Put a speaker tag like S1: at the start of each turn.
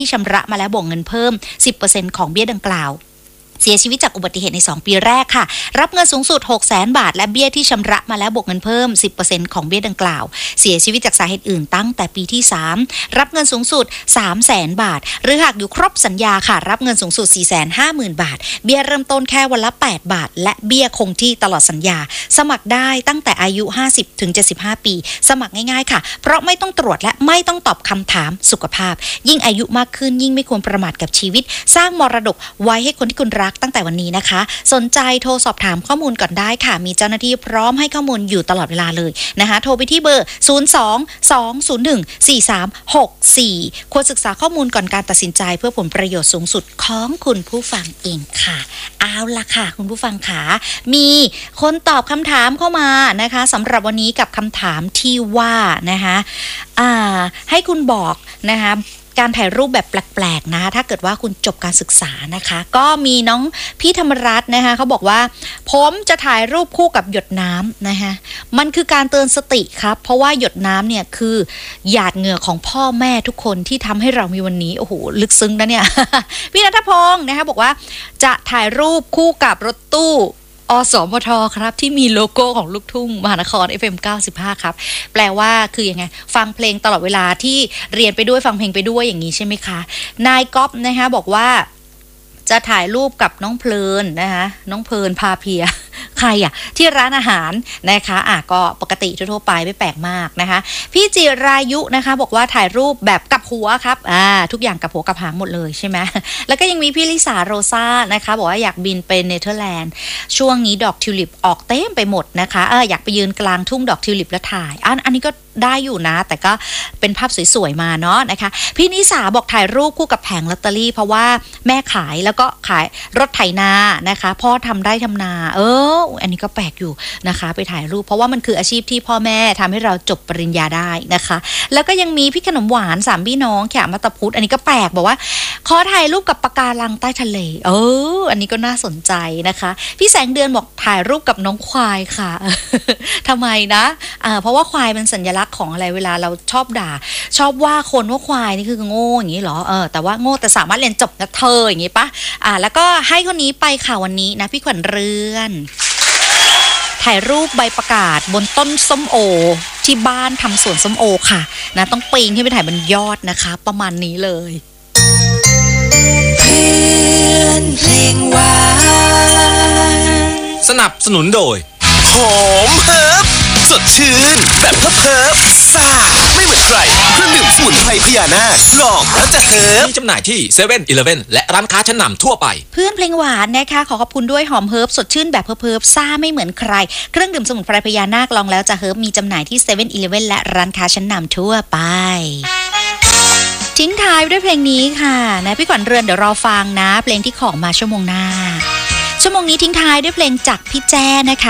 S1: ที่ชำระมาแล้วบวกเงินเพิ่ม 10% ของเบี้ยดังกล่าวเสียชีวิตจากอุบัติเหตุใน2ปีแรกค่ะรับเงินสูงสุด 600,000 บาทและเบี้ยที่ชำระมาแล้วบวกเงินเพิ่ม 10% ของเบี้ยดังกล่าวเสียชีวิตจากสาเหตุอื่นตั้งแต่ปีที่3รับเงินสูงสุด 300,000 บาทหรือหากอยู่ครบสัญญาค่ะรับเงินสูงสุด 450,000 บาทเบี้ยเริ่มต้นแค่วันละ8 บาทและเบี้ยคงที่ตลอดสัญญาสมัครได้ตั้งแต่อายุ 50-75 ปีสมัครง่ายๆค่ะเพราะไม่ต้องตรวจและไม่ต้องตอบคำถามสุขภาพยิ่งอายุมากขึ้นยิ่งไม่ควรประมาทกับชีวิตสร้างมรดกไว้ให้คนที่คุณรักตั้งแต่วันนี้นะคะสนใจโทรสอบถามข้อมูลก่อนได้ค่ะมีเจ้าหน้าที่พร้อมให้ข้อมูลอยู่ตลอดเวลาเลยนะคะโทรไปที่เบอร์ 02-201-4364 ควรศึกษาข้อมูลก่อนการตัดสินใจเพื่อผลประโยชน์สูงสุดของคุณผู้ฟังเองค่ะเอาล่ะค่ะคุณผู้ฟังค่ะมีคนตอบคำถามเข้ามานะคะสำหรับวันนี้กับคำถามที่ว่านะคะให้คุณบอกนะคะการถ่ายรูปแบบแปลกๆนะคะถ้าเกิดว่าคุณจบการศึกษานะคะก็มีน้องพี่ธรรมรัตน์นะคะเขาบอกว่าผมจะถ่ายรูปคู่กับหยดน้ำนะคะมันคือการเตือนสติครับเพราะว่าหยดน้ำเนี่ยคือหยาดเหงื่อของพ่อแม่ทุกคนที่ทำให้เรามีวันนี้โอ้โหลึกซึ้งนะเนี่ย พี่ณัฐพงศ์นะคะบอกว่าจะถ่ายรูปคู่กับรถตู้อสมทครับที่มีโลโก้ของลูกทุ่งมหานคร FM 95ครับแปลว่าคือยังไงฟังเพลงตลอดเวลาที่เรียนไปด้วยฟังเพลงไปด้วยอย่างนี้ใช่ไหมคะนายก๊อฟนะคะบอกว่าจะถ่ายรูปกับน้องเพลินนะคะน้องเพลินพาเพียใครที่ร้านอาหารนะคะก็ปกติทั่วไปไม่แปลกมากนะคะพี่จิรายุนะคะบอกว่าถ่ายรูปแบบกับหัวครับทุกอย่างกับหัวกับหางหมดเลยใช่ไหมแล้วก็ยังมีพี่ลิสาโรซ่านะคะบอกว่าอยากบินไปเนเธอร์แลนด์ช่วงนี้ดอกทิวลิปออกเต็มไปหมดนะคะอยากไปยืนกลางทุ่งดอกทิวลิปแล้วถ่ายอันนี้ก็ได้อยู่นะแต่ก็เป็นภาพสวยๆมาเนาะนะคะพี่นิสาบอกถ่ายรูปคู่กับแผงลอตเตอรี่เพราะว่าแม่ขายแล้วก็ขายรถไถนานะคะพ่อทำไร่ทำนาอันนี้ก็แปลกอยู่นะคะไปถ่ายรูปเพราะว่ามันคืออาชีพที่พ่อแม่ทำให้เราจบปริญญาได้นะคะแล้วก็ยังมีพี่ขนมหวาน3พี่น้องแขกมัตตพุทธอันนี้ก็แปลกบอกว่าขอถ่ายรูปกับปะการังใต้ทะเลอันนี้ก็น่าสนใจนะคะพี่แสงเดือนบอกถ่ายรูปกับน้องควายค่ะ ทำไมนะเพราะว่าควายเป็นสัญลักษณ์ของอะไรเวลาเราชอบด่าชอบว่าคนว่าควายนี่คือโง่อย่างนี้เหรอแต่ว่าโง่แต่สามารถเรียนจบนะเธออย่างนี้ปะแล้วก็ให้คนนี้ไปค่ะวันนี้นะพี่ขวัญเรือนถ่ายรูปใบประกาศบนต้นส้มโอที่บ้านทำสวนส้มโอค่ะนะต้องปีนขึ้นไปถ่ายบนยอดนะคะประมาณนี้เลย
S2: เพื่อนเพลงหวาน
S3: สนับสนุนโดย
S4: หอมเฮิร์บสดชื่นแบบเฮิร์บซ่าไม่เหมือนใครเครื่องดื่มสมุนไพรพญานาคลองแล้วจะเฮิร์บ
S3: มีจำหน่ายที่เซเว่นอีเลฟเว่นและร้านค้าชั้นนำทั่วไป
S1: เพื่อนเพลงหวานนะคะขอขอบคุณด้วยหอมเฮิร์บสดชื่นแบบเฮิร์บซ่าไม่เหมือนใครเครื่องดื่มสมุนไพรพญานาคลองแล้วจะเฮิร์บมีจำหน่ายที่เซเว่นอีเลฟเว่นและร้านค้าชั้นนำทั่วไปทิ้งท้ายด้วยเพลงนี้ค่ะนะพี่ขวัญเรือนเดี๋ยวรอฟังนะเพลงที่ขอมาชั่วโมงหน้าชั่วโมงนี้ทิ้งท้ายด้วยเพลงจากพี่แจ้นะคะ